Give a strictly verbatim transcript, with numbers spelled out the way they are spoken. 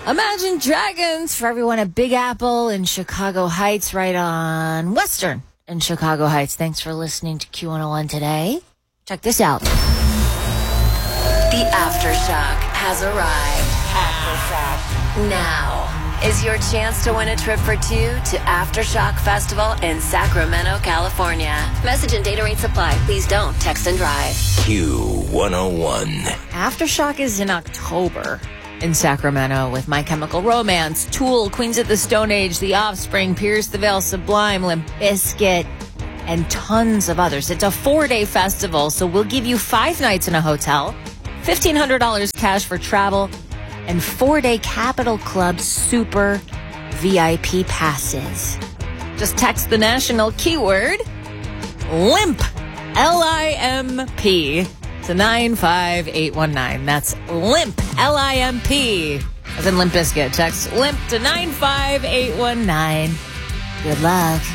Imagine Dragons for everyone at Big Apple in Chicago Heights, right on Western in Chicago Heights. Thanks for listening to Q one oh one today. Check this out. The Aftershock has arrived. Aftershock. Now is your chance to win a trip for two to Aftershock Festival in Sacramento, California. Message and data rates apply. Please don't text and drive. Q one oh one. Aftershock is in October in Sacramento with My Chemical Romance, Tool, Queens of the Stone Age, The Offspring, Pierce the Veil, Sublime, Limp Bizkit, and tons of others. It's a four-day festival, so we'll give you five nights in a hotel, fifteen hundred dollars cash for travel, and four-day Capitol Club Super V I P passes. Just text the national keyword LIMP, L I M P, to nine five eight one nine. That's LIMP, L I M P, as in Limp Bizkit. Text LIMP to nine five eight one nine. Good luck.